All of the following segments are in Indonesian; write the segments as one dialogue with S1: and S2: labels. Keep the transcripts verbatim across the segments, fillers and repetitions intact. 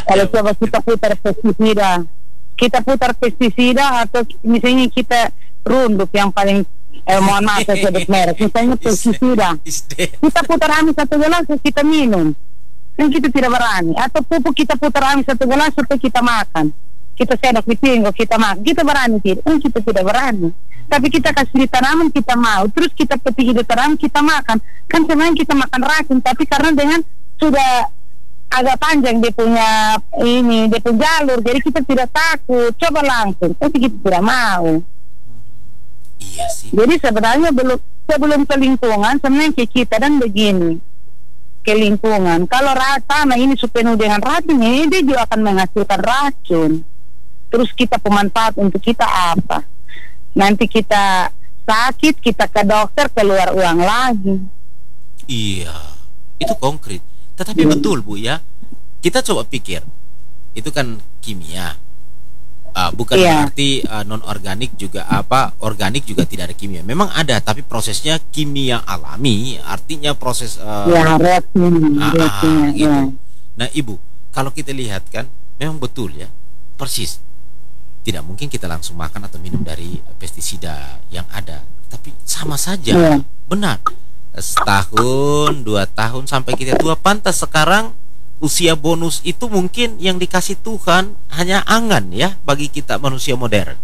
S1: Kalau coba kita putar pestisida, kita putar pestisida atau misalnya kita runduk yang paling eh, mohon maaf saya sebut merek, misalnya pestisida, kita putar amis satu gelas kita minum, dan kita tidak berani. Atau pupuk kita putar amis satu gelas supaya kita makan, kita sedok di pinggul kita makan, kita berani tidak? Dan kita tidak berani. Tapi kita kasih di tanaman kita mau, terus kita petik di tanaman kita makan, kan sebenarnya kita makan racun, tapi karena dengan sudah agak panjang dia punya ini, dia punya jalur, jadi kita tidak takut, coba langsung, tapi kita tidak mau.
S2: Iya sih.
S1: Jadi sebenarnya belum sebelum ke lingkungan, sebenarnya ke kita dan begini, ke lingkungan. Kalau tanah ini penuh dengan racun, ini dia juga akan menghasilkan racun. Terus kita pemanfaat untuk kita apa? Nanti kita sakit, kita ke dokter, keluar uang lagi.
S2: Iya, itu konkret. Tetapi hmm. betul Bu ya, kita coba pikir, itu kan kimia, uh, bukan yeah. berarti uh, non organik juga apa, organik juga tidak ada kimia. Memang ada, tapi prosesnya kimia alami, artinya proses uh,
S1: ya, reaksi,
S2: uh,
S1: reaksi,
S2: uh, gitu.
S1: Ya.
S2: Nah Ibu, kalau kita lihat kan, memang betul ya, persis. Tidak mungkin kita langsung makan atau minum dari pestisida yang ada, tapi sama saja, yeah. benar. Setahun, dua tahun sampai kita tua, pantas sekarang usia bonus itu mungkin yang dikasih Tuhan hanya angan ya bagi kita manusia modern.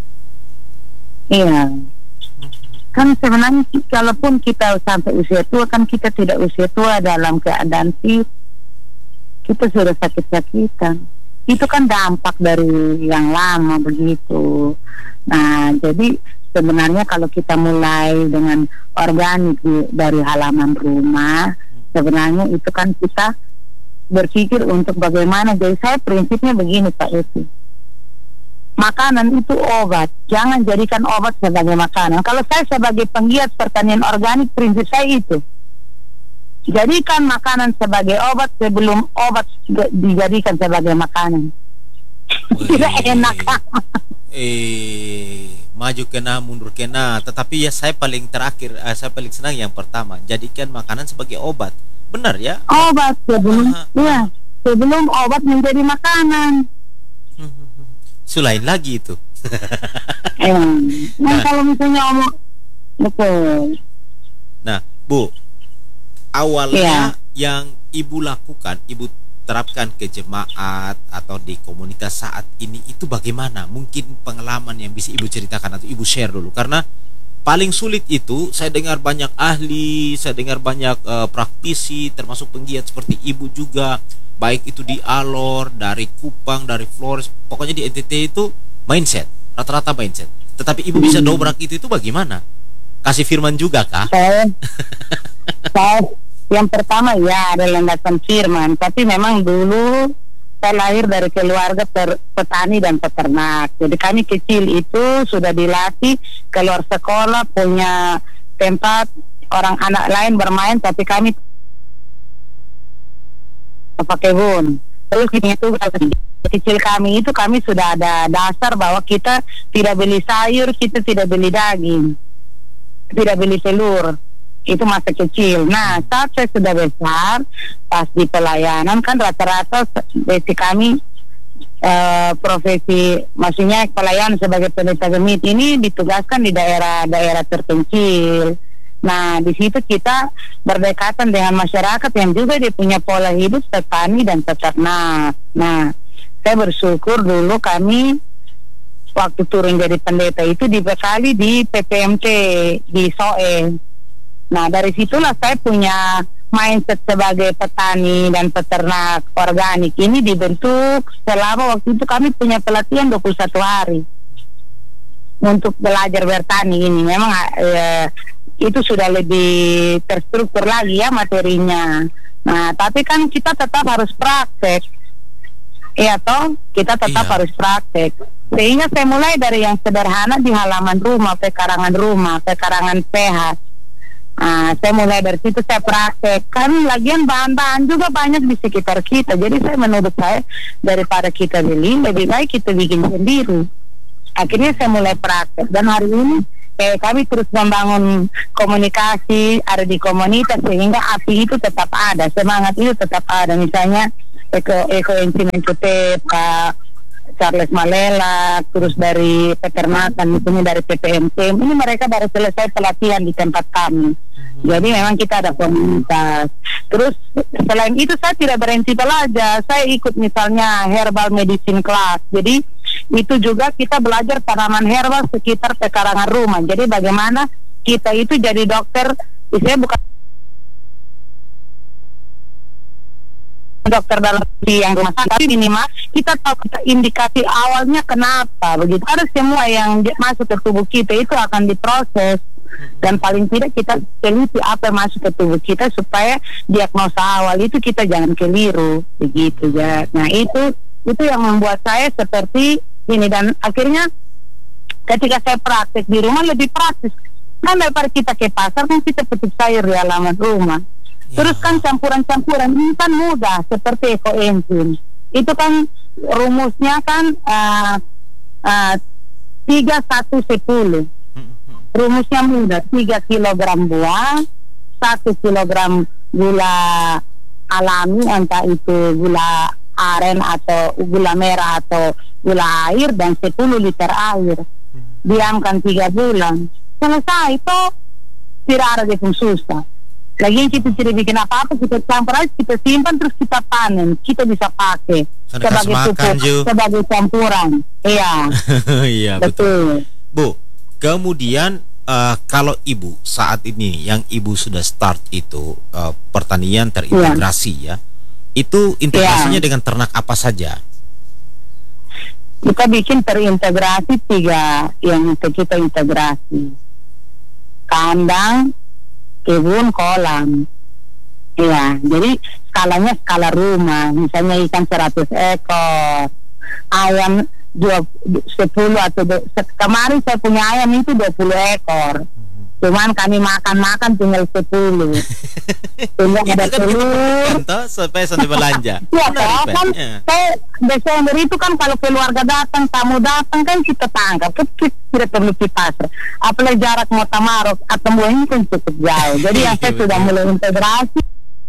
S1: Iya. Kan sebenarnya kalaupun kita sampai usia tua, kan kita tidak usia tua dalam keadaan fit, kita sudah sakit-sakitan. Itu kan dampak dari yang lama begitu. Nah, jadi sebenarnya kalau kita mulai dengan organik di, dari halaman rumah, sebenarnya itu kan kita berpikir untuk bagaimana. Jadi saya prinsipnya begini Pak Eti, makanan itu obat, jangan jadikan obat sebagai makanan. Kalau saya sebagai penggiat pertanian organik, prinsip saya itu, jadikan makanan sebagai obat sebelum obat dijadikan sebagai makanan. Tidak enak.
S2: Eh, maju kena mundur kena, tetapi ya saya paling terakhir, uh, saya paling senang yang pertama, jadikan makanan sebagai obat. Benar ya?
S1: Obat sebelum uh, ya, sebelum obat menjadi makanan.
S2: Selain lagi itu.
S1: eh, nah, nah kalau misalnya omong betul.
S2: Nah, Bu, awalnya ya. yang Ibu lakukan, Ibu terapkan ke jemaat atau di komunitas saat ini itu bagaimana? Mungkin pengalaman yang bisa Ibu ceritakan atau Ibu share dulu, karena paling sulit itu saya dengar banyak ahli, saya dengar banyak uh, praktisi termasuk penggiat seperti Ibu juga, baik itu di Alor, dari Kupang, dari Flores, pokoknya di N T T itu mindset, rata-rata mindset. Tetapi Ibu bisa dobrak itu itu bagaimana? Kasih firman juga kah?
S1: Saya, saya yang pertama ya ada landasan firman, tapi memang dulu saya lahir dari keluarga per, petani dan peternak. Jadi kami kecil itu sudah dilatih keluar sekolah, punya tempat orang anak lain bermain, tapi kami pakai kebun. Terus itu kecil kami itu kami sudah ada dasar bahwa kita tidak beli sayur, kita tidak beli daging, tidak beli telur. Itu masa kecil. Nah, saat saya sudah besar, pas di pelayanan kan rata-rata basic kami eh, profesi, maksudnya pelayanan sebagai pendeta gemit ini ditugaskan di daerah-daerah terpencil. Nah, di situ kita berdekatan dengan masyarakat yang juga dia punya pola hidup petani dan peternak. Nah, saya bersyukur dulu kami waktu turun jadi pendeta itu dibekali di P P M T di Soe. Nah, dari situlah saya punya mindset sebagai petani dan peternak organik ini dibentuk selama waktu itu kami punya pelatihan dua puluh satu hari untuk belajar bertani ini. Memang eh, itu sudah lebih terstruktur lagi ya materinya. Nah, tapi kan kita tetap harus praktek. Iya toh, kita tetap iya. harus praktek. Sehingga saya mulai dari yang sederhana di halaman rumah, pekarangan rumah, pekarangan P H. Nah, saya mulai dari situ saya praktekkan, lagian bahan-bahan juga banyak di sekitar kita. Jadi saya menurut saya daripada kita beli, lebih baik kita bikin sendiri. Akhirnya saya mulai praktek dan hari ini eh, kami terus membangun komunikasi ada di komunitas sehingga api itu tetap ada, semangat itu tetap ada. Misalnya Eko Eko Enzim Encotep, Kak Charles Malela, terus dari peternakan, misalnya dari P P M T, ini mereka baru selesai pelatihan di tempat kami. Jadi memang kita ada komunitas. Terus selain itu saya tidak berhenti belajar, saya ikut misalnya herbal medicine class. Jadi itu juga kita belajar tanaman herbal sekitar pekarangan rumah. Jadi bagaimana kita itu jadi dokter, saya bukan dokter dalam yang rumah sakit, tapi minimal kita tahu kita indikasi awalnya kenapa begitu. Karena semua yang masuk ke tubuh kita itu akan diproses, dan paling tidak kita teliti apa yang masuk ke tubuh kita supaya diagnosa awal itu kita jangan keliru begitu ya. Nah itu itu yang membuat saya seperti ini, dan akhirnya ketika saya praktek di rumah lebih praktis kan daripada kita ke pasar kan kita petik sayur di halaman rumah. Terus kan campuran-campuran ini kan mudah seperti ekoenzim. Itu kan rumusnya kan uh, uh, tiga satu sepuluh. Rumusnya mudah, tiga kilogram buah, satu kilogram gula alami, entah itu gula aren atau gula merah atau gula air, dan sepuluh liter air. Diamkan tiga bulan. Selesai itu tidak ada yang susah. Lagian kita tidak bikin apa-apa, kita campur aja, kita simpan, terus kita panen, kita bisa pakai sebagai pupuk, sebagai campuran. Iya.
S2: Iya, betul. Bu, kemudian uh, kalau ibu saat ini yang ibu sudah start itu uh, pertanian terintegrasi ya, itu integrasinya ya dengan ternak apa saja?
S1: Kita bikin terintegrasi tiga yang kita integrasi: kandang, kebun, kolam. Ya, jadi skalanya skala rumah. Misalnya ikan seratus ekor, ayam dua, sepuluh atau dua, kemarin saya punya ayam itu dua puluh ekor. Cuman kami makan-makan tinggal sepuluh. Tinggal ada telur.
S2: Toh, supaya sampai belanja.
S1: Iya, kan saya Desember itu kan kalau keluarga datang, tamu datang kan kita tangkap. Kita tidak perlu di pasar. Apalagi jarak Mota Marok atau Buahnya kan cukup jauh. Jadi yang saya sudah mulai integrasi.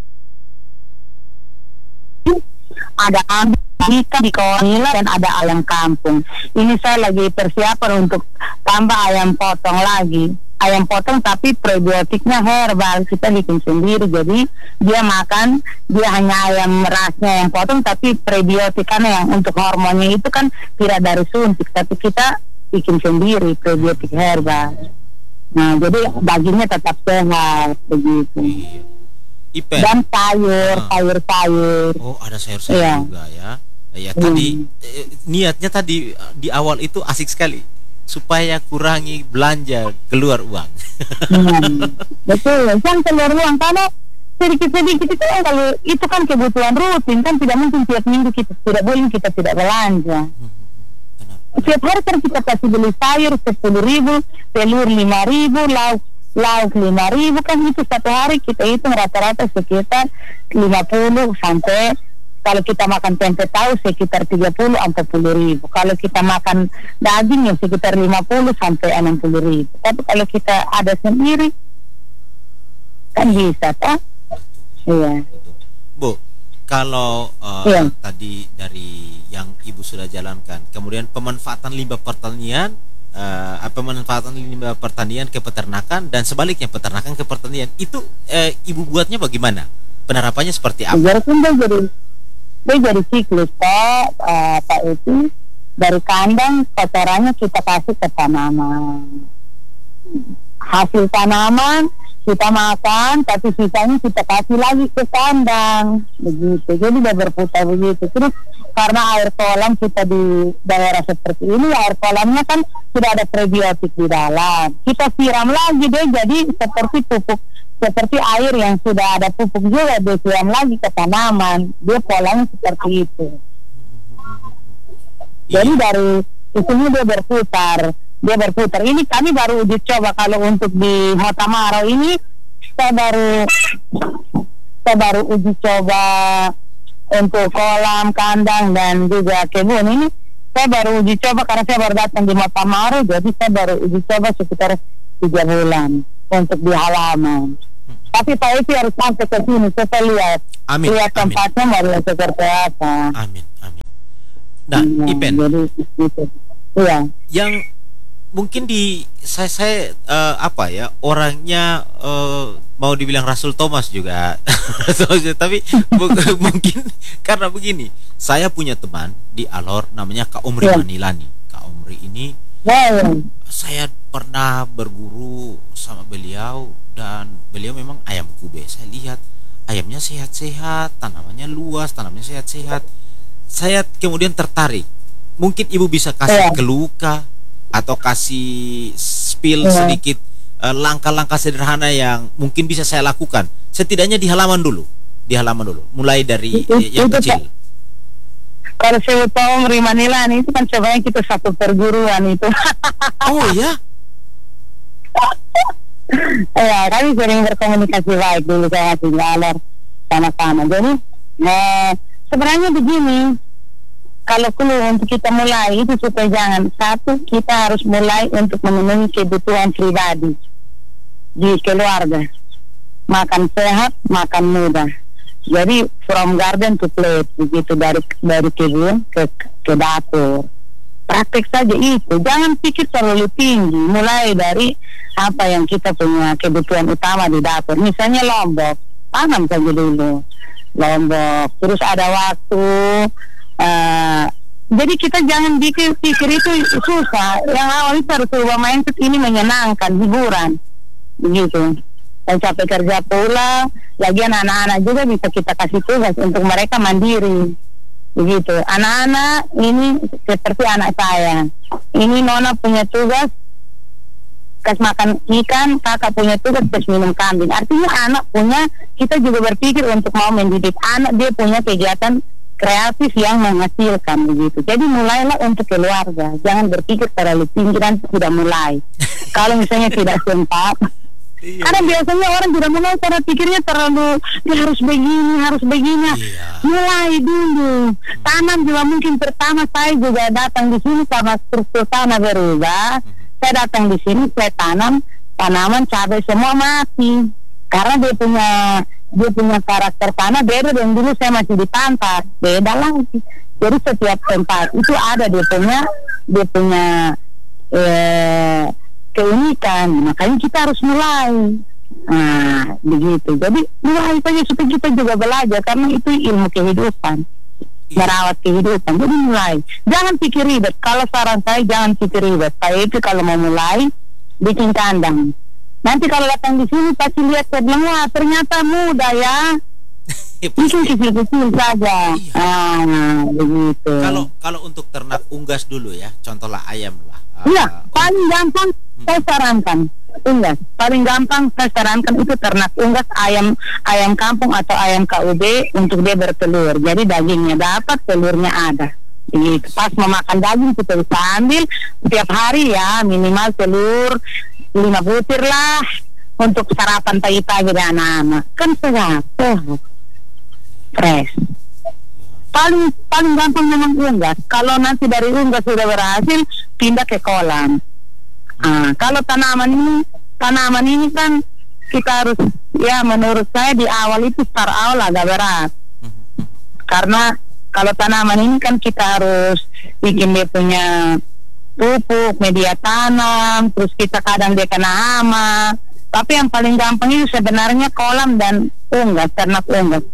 S1: Ada ikan di Kawanila dan ada ayam kampung. Ini saya lagi persiapan untuk tambah ayam potong lagi. Ayam potong tapi prebiotiknya herbal, kita bikin sendiri. Jadi dia makan, dia hanya ayam rasnya yang potong, tapi prebiotikannya yang untuk hormonnya itu kan tidak dari suntik, tapi kita bikin sendiri prebiotik herbal. Nah jadi dagingnya tetap sehat begitu.
S2: Ipen.
S1: Dan sayur, ah. sayur-sayur.
S2: Oh, ada sayur-sayur yeah. juga ya. Ya tadi hmm. eh, niatnya tadi di awal itu asik sekali, supaya kurangi belanja keluar uang.
S1: Hmm, betul, kan keluar uang karena sedikit-sedikit itu kan, kalau itu kan kebutuhan rutin kan, tidak mungkin tiap minggu kita tidak boleh kita tidak belanja. Hmm. Setiap hari kan kita kasih beli sayur sepuluh ribu, telur lima ribu, lauk lauk lima ribu, kan itu satu hari kita hitung rata-rata sekitar lima puluh sampai, kalau kita makan tempe tahu sekitar tiga puluh sampai empat puluh ribu. Kalau kita makan daging ya sekitar lima puluh sampai enam puluh ribu. Tapi kalau kita ada sendiri kan bisa, tak? Iya.
S2: Bu, kalau uh, iya. tadi dari yang ibu sudah jalankan, kemudian pemanfaatan limbah pertanian, uh, pemanfaatan limbah pertanian ke peternakan, dan sebaliknya peternakan ke pertanian, itu uh, ibu buatnya bagaimana? Penerapannya seperti apa?
S1: Jadi jadi dia jadi siklus, Pak, uh, Pak itu dari kandang kotorannya kita kasih ke tanaman, hasil tanaman kita makan, tapi sisanya kita kasih lagi ke kandang begitu. Jadi dia berputar begitu. Terus karena air kolam kita di daerah seperti ini, air kolamnya kan sudah ada prebiotik di dalam, kita siram lagi deh, jadi seperti pupuk, seperti air yang sudah ada pupuk juga disiram lagi ke tanaman. Dia polanya seperti itu. Jadi dari itunya dia berputar, dia berputar. Ini kami baru uji coba kalau untuk di Hotamaro ini, saya baru saya baru uji coba untuk kolam, kandang dan juga kebun ini. Saya baru uji coba karena saya baru datang di Hotamaro, jadi saya baru uji coba sekitar tiga bulan untuk di halaman. Tapi Pak Epi harus sampai ke sini, kita lihat.
S2: Amin.
S1: Lihat
S2: Amin.
S1: tempatnya mau seperti apa.
S2: Amin. Amin. Nah,
S1: Iya,
S2: Ipen,
S1: jadi gitu. Iya.
S2: yang mungkin di saya saya eh, apa ya orangnya eh, mau dibilang Rasul Thomas juga. Tapi bu- mungkin karena begini, saya punya teman di Alor namanya Kak Omri
S1: Ya.
S2: Manilani. Kak Omri ini
S1: Ya, ya.
S2: saya pernah berguru sama beliau dan beliau memang ayam kube. Saya lihat ayamnya sehat-sehat, tanamannya luas, tanamannya sehat-sehat. Saya kemudian tertarik. Mungkin ibu bisa kasih
S1: Ya.
S2: keluka atau kasih spill
S1: Ya.
S2: sedikit eh, langkah-langkah sederhana yang mungkin bisa saya lakukan. Setidaknya di halaman dulu, di halaman dulu. Mulai dari
S1: Itu-
S2: eh, yang
S1: itu,
S2: kecil.
S1: Kalau saya tahu Omri Manilani itu kan sebenarnya kita satu perguruan itu.
S2: Oh ya,
S1: Ya, kami sering berkomunikasi baik dulu saya masih ngalar sama-sama. Jadi, eh, sebenarnya begini, kalau perlu untuk kita mulai itu supaya jangan satu kita harus mulai untuk memenuhi kebutuhan pribadi di keluarga, makan sehat, makan mudah. Jadi from garden to plate begitu, dari dari kebun ke ke dapur. Praktek saja itu, jangan pikir terlalu tinggi. Mulai dari apa yang kita punya kebutuhan utama di dapur. Misalnya lombok, tanam saja dulu lombok. Terus ada waktu. Uh, jadi kita jangan pikir pikir itu susah. Yang awal itu harus ubah mindset, ini menyenangkan, hiburan, begitu. Dan capek kerja pula, lagian anak-anak juga bisa kita kasih tugas untuk mereka mandiri, begitu. Anak-anak ini seperti anak saya, ini Nona punya tugas kas makan ikan, kakak punya tugas kas minum kambing. Artinya anak punya, kita juga berpikir untuk mau mendidik anak, dia punya kegiatan kreatif yang menghasilkan, begitu. Jadi mulailah untuk keluarga, jangan berpikir terlalu tinggi dan tidak mulai. Kalau misalnya tidak sempat,
S2: iya.
S1: karena biasanya orang tidak mulai karena pikirnya terlalu, dia harus begini, harus begini.
S2: Iya.
S1: Mulai dulu. Tanam juga mungkin pertama saya juga datang di sini karena struktur tanah berubah. Saya datang di sini, saya tanam tanaman cabai semua mati karena dia punya dia punya karakter tanah beda dengan dulu saya masih di pantai, beda lagi. Jadi setiap tempat itu ada dia punya dia punya eh, keunikan, makanya kita harus mulai. Nah, begitu. Jadi mulai saja supaya kita juga belajar karena itu ilmu kehidupan, merawat kehidupan. Jadi mulai, jangan pikir ribet. Kalau saran saya jangan pikir ribet. Saya itu kalau mau mulai bikin kandang. Nanti kalau datang di sini pasti lihat saya bilang, wah ternyata mudah ya. Bikin kecil-kecil saja.
S2: Iya.
S1: Ah, begitu.
S2: Kalau kalau untuk ternak unggas dulu ya, contohlah ayam lah.
S1: Iya,
S2: Ah,
S1: paling gampang saya sarankan unggas. Paling gampang saya sarankan itu ternak unggas, ayam ayam kampung atau ayam K U B untuk dia bertelur. Jadi dagingnya dapat, telurnya ada. Begitu. Pas memakan daging kita bisa ambil setiap hari ya, minimal telur lima butir lah untuk sarapan pagi-pagi dan anak-anak. Kan sehat, sehat, fresh. Paling paling gampang memang unggas. Kalau nanti dari unggas sudah berhasil, pindah ke kolam. Ah, kalau tanaman ini, tanaman ini kan kita harus, ya menurut saya di awal itu start awal agak berat. Karena kalau tanaman ini kan kita harus bikin dia punya pupuk, media tanam, terus kita kadang dia kena hama. Tapi yang paling gampang itu sebenarnya kolam dan unggas, ternak unggas.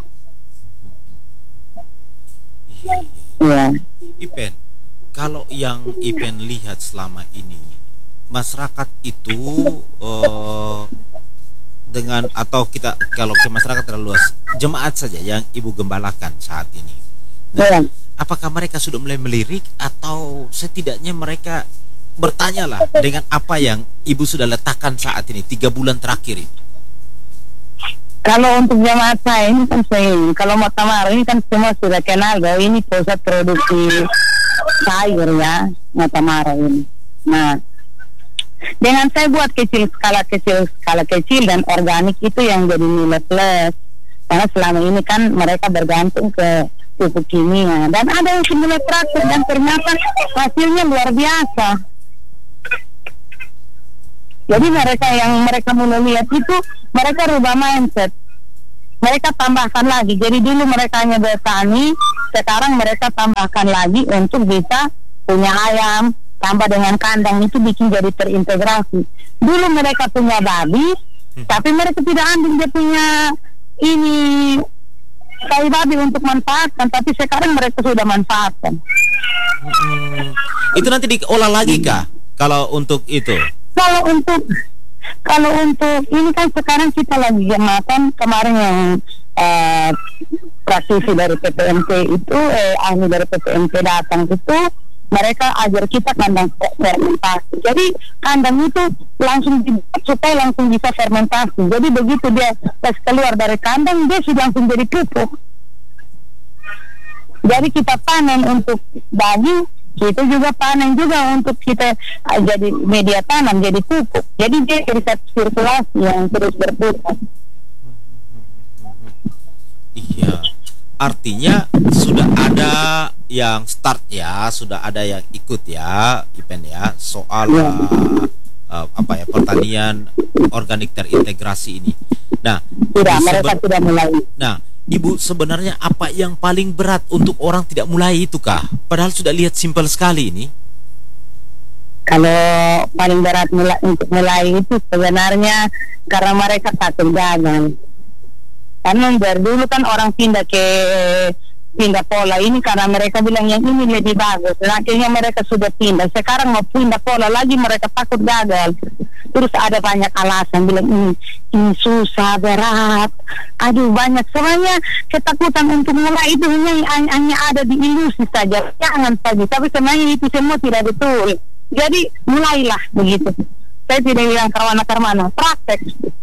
S1: Ya.
S2: Ipen, kalau yang Ipen lihat selama ini, masyarakat itu eh, dengan atau kita kalau ke masyarakat terlalu luas, jemaat saja yang ibu gembalakan saat ini. Nah,
S1: Ya.
S2: apakah mereka sudah mulai melirik atau setidaknya mereka bertanyalah dengan apa yang ibu sudah letakkan saat ini tiga bulan terakhir ini?
S1: Kalau untuk jamaah saya ini kan saya ini, kalau Mata-Mara ini kan semua sudah kenal bahwa ini pusat produksi sayur ya, Mata-Mara ini. Nah, dengan saya buat kecil skala kecil skala kecil dan organik itu yang jadi nilai plus. Karena selama ini kan mereka bergantung ke pupuk kimia dan ada yang semula traktor dan ternyata hasilnya luar biasa. Jadi mereka yang mereka mulai lihat itu, mereka rubah mindset. Mereka tambahkan lagi. Jadi dulu mereka hanya bertani, sekarang mereka tambahkan lagi untuk bisa punya ayam, tambah dengan kandang, itu bikin jadi terintegrasi. Dulu mereka punya babi, hmm. tapi mereka tidak ambil dia punya ini tai babi untuk manfaatkan, tapi sekarang mereka sudah manfaatkan.
S2: Hmm. Itu nanti diolah lagi kah? Kalau untuk itu?
S1: Kalau untuk kalau untuk ini kan sekarang kita lagi jamakan kemarin yang eh, praktisi dari P P M P itu eh, ahli dari P P M P datang itu, mereka ajar kita kandang fermentasi. Jadi kandang itu langsung dibuat supaya langsung bisa fermentasi. Jadi begitu dia pas keluar dari kandang, dia sudah langsung jadi pupuk. Jadi kita panen untuk daging, kita juga panen juga untuk kita uh, jadi media tanam, jadi pupuk. Jadi dia jadi satu sirkulasi yang terus berputar.
S2: Iya, artinya sudah ada yang start ya, sudah ada yang ikut ya, Ipen ya, soal ya. Uh, uh, apa ya, pertanian organik terintegrasi ini. Nah,
S1: tidak, mereka sudah mulai.
S2: Nah, Ibu, sebenarnya apa yang paling berat untuk orang tidak mulai itu kah? Padahal sudah lihat simpel sekali ini.
S1: Kalau paling berat mulai, untuk mulai itu sebenarnya karena mereka takut gagal. Karena dari dulu kan orang pindah ke pindah pola ini karena mereka bilang yang ini lebih bagus. Dan akhirnya mereka sudah pindah. Sekarang mau pindah pola lagi, mereka takut gagal. Terus ada banyak alasan, bilang ini, ini susah, berat, aduh banyak. Sebenarnya ketakutan untuk mulai itu hanya, hanya ada di ilusi saja, jangan saja. Tapi sebenarnya itu semua tidak betul. Jadi mulailah begitu. Saya tidak bilang kawan akar mana, praktek.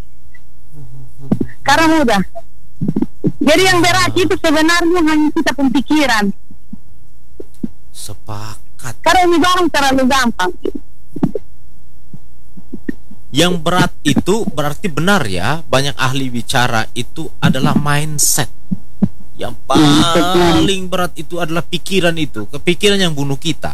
S1: Karena mudah. Jadi yang berat itu sebenarnya hanya kita pemikiran.
S2: Sepakat.
S1: Karena ini barang terlalu gampang.
S2: Yang berat itu berarti benar ya, banyak ahli bicara itu adalah mindset. Yang paling berat itu adalah pikiran itu, kepikiran yang bunuh kita.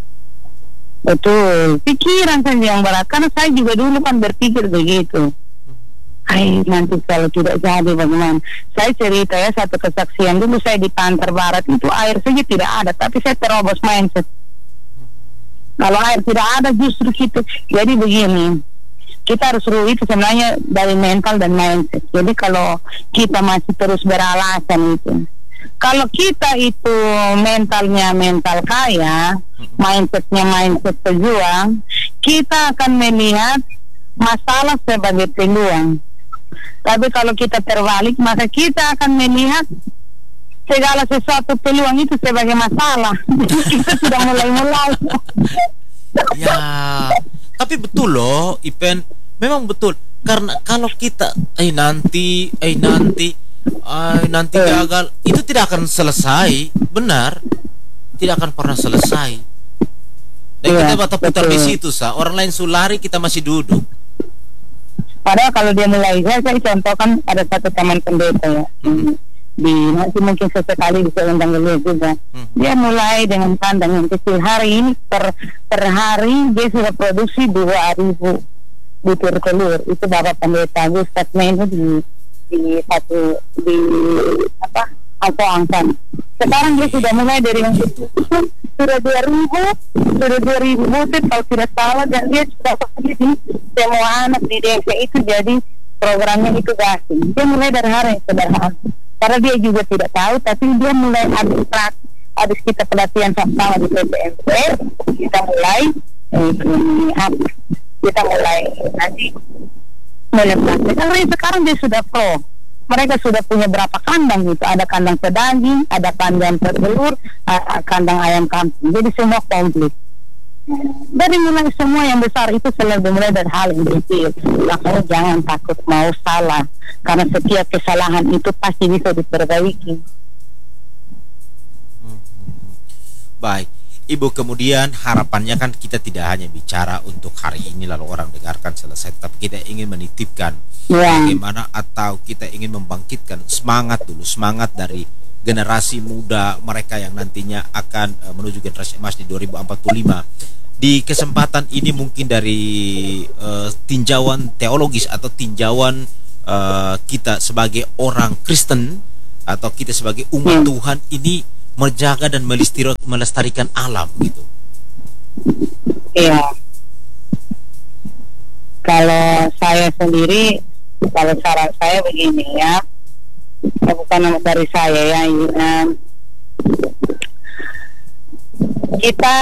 S1: Betul, pikiran saja yang berat. Karena saya juga dulu kan berpikir begitu. Ay, nanti kalau tidak jadi bagaimana? Saya cerita ya satu kesaksian, dulu saya di Panter Barat itu air saja tidak ada, tapi saya terobos mindset. Kalau air tidak ada justru gitu. Jadi begini, kita harus rubah itu sebenarnya dari mental dan mindset. Jadi kalau kita masih terus beralasan itu, kalau kita itu mentalnya mental kaya, mindsetnya mindset pejuang, kita akan melihat masalah sebagai peluang. Tapi kalau kita terbalik, maka kita akan melihat segala sesuatu peluang itu sebagai masalah. Kita sudah mulai-mulai.
S2: Ya, tapi betul loh, Ipen, memang betul. Karena kalau kita, eh nanti, eh nanti, eh nanti gagal, itu tidak akan selesai, benar, tidak akan pernah selesai. Dan ya, kita bata putar di situ, sa. Orang lain sulari, kita masih duduk.
S1: Padahal kalau dia mulai, saya, saya contohkan ada satu teman pendeta ya, hmm. di nanti mungkin sesekali bisa undang beliau juga. Hmm. Dia mulai dengan kandang yang kecil. Hari ini per, per hari dia sudah produksi dua ribu butir telur. Itu Bapak Pendeta Gustaf Menu di di satu di apa angko-angkan. Sekarang dia sudah mulai dari yang kecil, sudah dua ribu, sudah dua ribu butir kalau tidak salah, dan dia sudah di semua anak di desa itu jadi programnya itu gasing. Dia mulai dari hari yang sederhana. Karena dia juga tidak tahu, tapi dia mulai habis praktik, habis kita pelatihan sama-sama di P P M P, kita mulai eh, apa? Kita mulai nanti mulai praktik. Karena sekarang dia sudah pro. Mereka sudah punya berapa kandang gitu. Ada kandang pedaging, ada kandang petelur, ada kandang ayam kampung. Jadi semua komplit. Dari mulai semua yang besar itu selalu mulai dari hal yang kecil. Makanya jangan takut mau salah, karena setiap kesalahan itu pasti bisa diperbaiki.
S2: Baik, Ibu, kemudian harapannya kan kita tidak hanya bicara untuk hari ini lalu orang dengarkan selesai, tapi kita ingin menitipkan ya. Bagaimana atau kita ingin membangkitkan semangat dulu, semangat dari generasi muda mereka yang nantinya akan uh, menuju generasi emas di dua ribu empat puluh lima. Di kesempatan ini mungkin dari uh, tinjauan teologis atau tinjauan uh, kita sebagai orang Kristen atau kita sebagai umat hmm. Tuhan ini menjaga dan melestarikan alam gitu.
S1: Iya. Kalau saya sendiri, kalau saran saya begini ya, bukan dari saya ya, ya. kita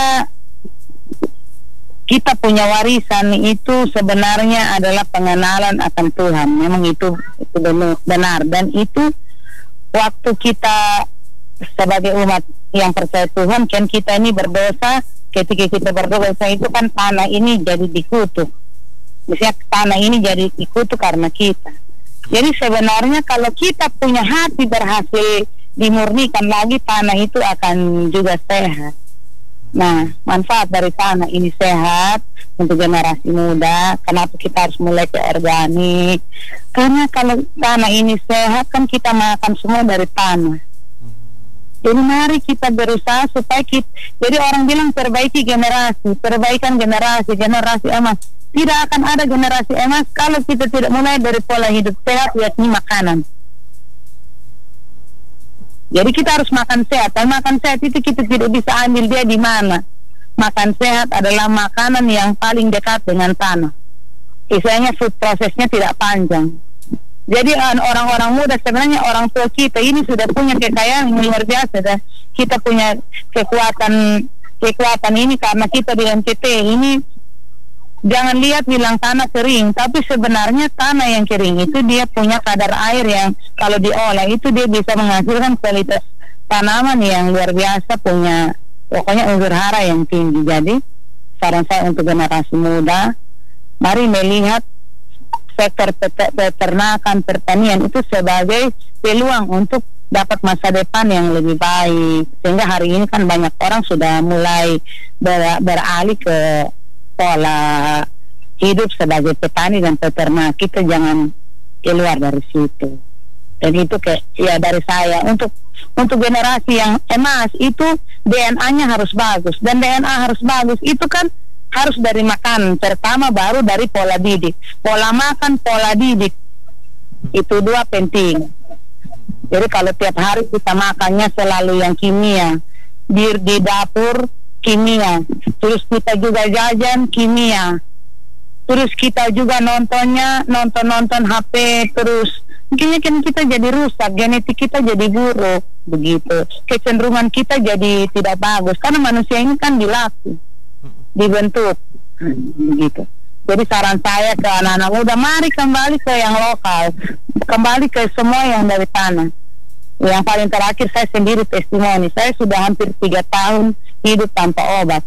S1: kita punya warisan itu sebenarnya adalah pengenalan akan Tuhan. Memang itu itu benar, dan itu waktu kita sebagai umat yang percaya Tuhan, kan kita ini berdosa. Ketika kita berdosa itu kan tanah ini jadi dikutuk. Misalnya tanah ini jadi dikutuk karena kita. Jadi sebenarnya kalau kita punya hati berhasil dimurnikan lagi, tanah itu akan juga sehat. Nah, manfaat dari tanah ini sehat untuk generasi muda. Kenapa kita harus mulai ke organik? Karena kalau tanah ini sehat kan kita makan semua dari tanah. Jadi mari kita berusaha supaya kita, jadi orang bilang perbaiki generasi, perbaikan generasi, generasi emas. Tidak akan ada generasi emas kalau kita tidak mulai dari pola hidup sehat, yakni makanan. Jadi kita harus makan sehat. Dan makan sehat itu kita tidak bisa ambil dia di mana. Makan sehat adalah makanan yang paling dekat dengan tanah. Istilahnya food prosesnya tidak panjang. Jadi orang-orang muda, sebenarnya orang tua kita ini sudah punya kekayaan yang luar biasa. Dan kita punya kekuatan kekuatan ini karena kita di M T T ini. Jangan lihat bilang tanah kering, tapi sebenarnya tanah yang kering itu dia punya kadar air yang kalau diolah itu dia bisa menghasilkan kualitas tanaman yang luar biasa, punya pokoknya unsur hara yang tinggi. Jadi saran saya untuk generasi muda, mari melihat sektor peternakan, pertanian itu sebagai peluang untuk dapat masa depan yang lebih baik. Sehingga hari ini kan banyak orang sudah mulai ber beralih ke pola hidup sebagai petani dan peternak. Kita jangan keluar dari situ. Dan itu kayak ya dari saya untuk untuk generasi yang emas itu D N A-nya harus bagus, dan D N A harus bagus itu kan harus dari makanan pertama, baru dari pola didik. Pola makan, pola didik itu dua penting. Jadi kalau tiap hari kita makannya selalu yang kimia, di, di dapur kimia, terus kita juga jajan kimia, terus kita juga nontonnya nonton-nonton H P terus, mungkin kan kita jadi rusak, genetik kita jadi buruk, begitu. Kecenderungan kita jadi tidak bagus karena manusia ini kan dilatih, dibentuk, begitu. Jadi saran saya ke anak-anak muda, mari kembali ke yang lokal, kembali ke semua yang dari tanah. Yang paling terakhir saya sendiri testimoni, saya sudah hampir tiga tahun hidup tanpa obat.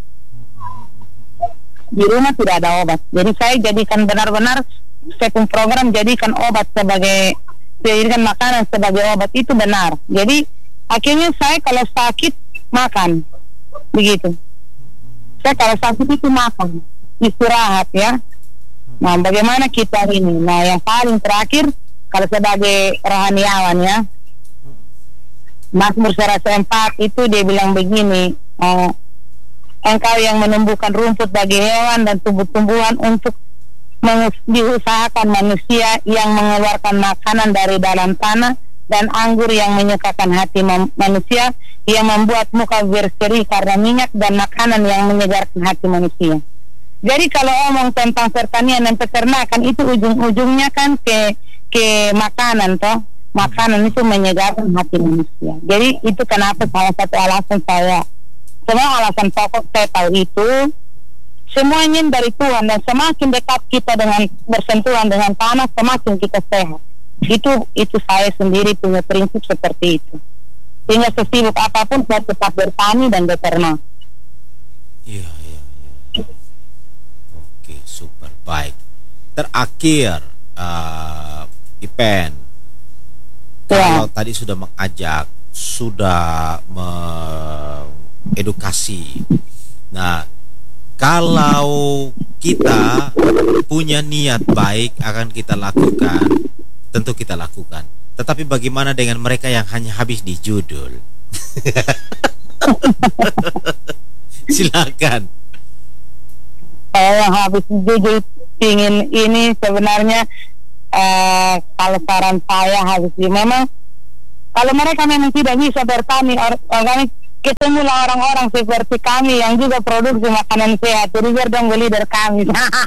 S1: Di rumah tidak ada obat. Jadi saya jadikan benar-benar sekun program, jadikan obat sebagai, jadikan makanan sebagai obat, itu benar. Jadi akhirnya saya kalau sakit makan, begitu. Saya kalau sakit itu makan, istirahat ya. Nah bagaimana kita ini? Nah yang paling terakhir kalau sebagai rohaniawan ya, Mazmur seratus empat itu dia bilang begini, oh, engkau yang menumbuhkan rumput bagi hewan dan tumbuh-tumbuhan untuk diusahakan manusia, yang mengeluarkan makanan dari dalam tanah, dan anggur yang menyekakan hati manusia, yang membuat muka berseri karena minyak, dan makanan yang menyegarkan hati manusia. Jadi kalau omong tentang pertanian dan peternakan itu ujung-ujungnya kan ke ke makanan toh. Makanan itu menyegarkan hati manusia. Jadi itu kenapa salah satu alasan saya, semua alasan pokok saya tahu itu semuanya dari Tuhan, dan semakin dekat kita dengan bersentuhan dengan tanah, semakin kita sehat. Itu itu saya sendiri punya prinsip seperti itu. Sehingga sesibuk apapun saya tetap bertani dan beternak.
S2: Iya, iya, iya. Oke, super baik. Terakhir, uh, Ipen. Kalau ya. Tadi sudah mengajak, sudah mengedukasi. Nah, kalau kita punya niat baik akan kita lakukan, tentu kita lakukan. Tetapi bagaimana dengan mereka yang hanya habis di judul? Silakan.
S1: Saya yang habis jujur ingin ini sebenarnya eh, kalau saran saya habis ini memang kalau mereka memang tidak bisa bertani or- organik, ketemulah orang-orang seperti kami yang juga produksi makanan sehat, jadi biar dong beli dari kami.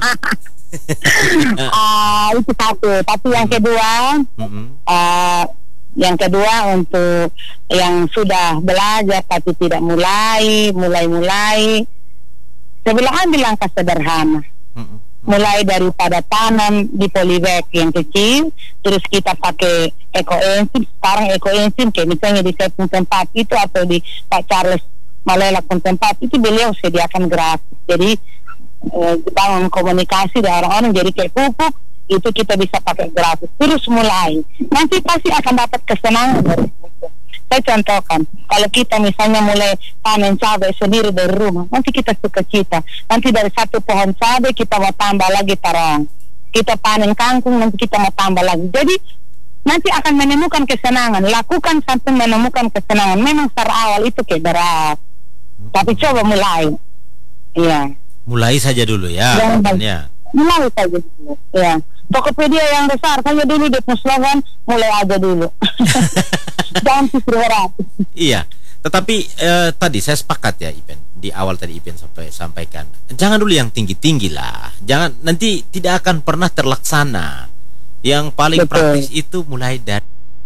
S1: Ah, itu satu. Tapi yang kedua,
S2: Mm-mm.
S1: ah, yang kedua untuk yang sudah belajar tapi tidak mulai, mulai-mulai, saya bilang ambil langkah sederhana.
S2: Mm-mm.
S1: Mulai daripada tanam di polybag yang kecil, terus kita pakai ekoenzim. Sekarang ekoenzim kayak misalnya di saya pun tempat itu atau di Pak Charles Malela pun tempat itu beliau sediakan gratis. Jadi eh, bangun komunikasi dengan orang-orang, jadi kayak pupuk itu kita bisa pakai gratis. Terus mulai, nanti pasti akan dapat kesenangan dari situ. Saya contohkan, kalau kita misalnya mulai panen cabai sendiri dari rumah, nanti kita suka cita. Nanti dari satu pohon cabai kita mau tambah lagi terong. Kita panen kangkung, nanti kita mau tambah lagi. Jadi nanti akan menemukan kesenangan. Lakukan sampai menemukan kesenangan. Memang secara awal itu kayak berat, tapi coba mulai. Iya.
S2: Mulai saja dulu ya.
S1: Jangan
S2: Ya.
S1: mulai saja dulu. Ya. Tokopedia yang besar saja dulu, dia slogan mulai aja dulu. Jangan pikir berat.
S2: Iya. Tetapi eh, tadi saya sepakat ya, Ipen. Di awal tadi Ipen sampai sampaikan, jangan dulu yang tinggi-tinggi lah. Jangan, nanti tidak akan pernah terlaksana. Yang paling
S1: Betul.
S2: praktis itu mulai dari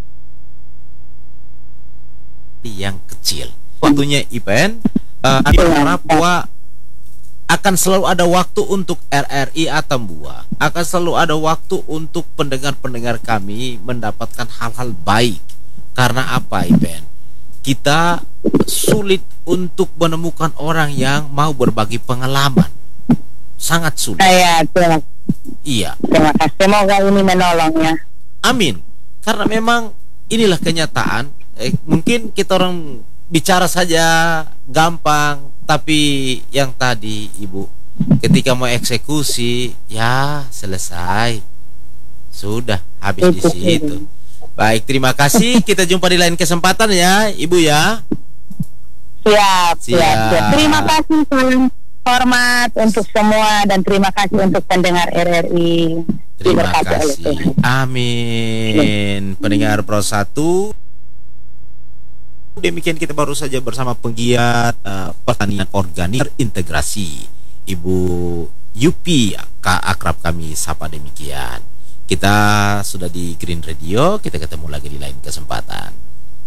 S2: yang kecil. Waktunya Ipen, eh,
S1: Betul.
S2: harap bahwa akan selalu ada waktu untuk R R I Atambua, akan selalu ada waktu untuk pendengar-pendengar kami mendapatkan hal-hal baik. Karena apa, Ipen? Kita sulit untuk menemukan orang yang mau berbagi pengalaman. Sangat sulit.
S1: Saya terima,
S2: Iya,
S1: terima kasih. Semoga ini menolongnya.
S2: amin. Karena memang inilah kenyataan. Eh, mungkin kita orang bicara saja gampang, tapi yang tadi Ibu ketika mau eksekusi ya selesai, sudah habis di situ. Baik, terima kasih. Kita jumpa di lain kesempatan ya, Ibu ya.
S1: Siap, siap,
S2: Siap.
S1: siap. Terima kasih, salam hormat untuk semua dan terima kasih untuk pendengar R R I.
S2: Terima
S1: Diberkati oleh
S2: kasih.
S1: Tuhan.
S2: Amin. Pendengar Pro satu, demikian kita baru saja bersama penggiat uh, pertanian organik terintegrasi, Ibu Yupi, Kak akrab kami sapa demikian. Kita sudah di Green Radio, kita ketemu lagi di lain kesempatan.